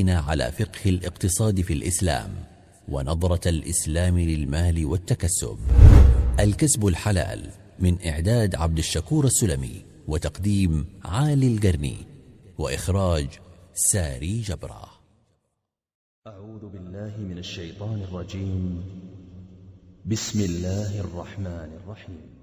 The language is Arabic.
المتكئين على فقه الاقتصاد في الإسلام ونظرة الإسلام للمال والتكسب. الكسب الحلال، من إعداد عبد الشكور السلمي وتقديم عالي القرني وإخراج ساري جبرة. أعوذ بالله من الشيطان الرجيم. بسم الله الرحمن الرحيم.